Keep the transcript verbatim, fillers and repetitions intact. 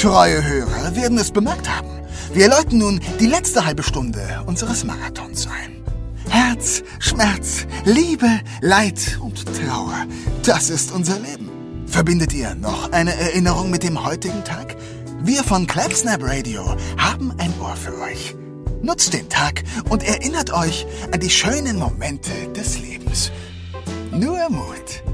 Treue Hörer werden es bemerkt haben. Wir läuten nun die letzte halbe Stunde unseres Marathons ein. Herz, Schmerz, Liebe, Leid und Trauer. Das ist unser Leben. Verbindet ihr noch eine Erinnerung mit dem heutigen Tag? Wir von Clapsnap Radio haben ein Ohr für euch. Nutzt den Tag und erinnert euch an die schönen Momente des Lebens. Nur Mut.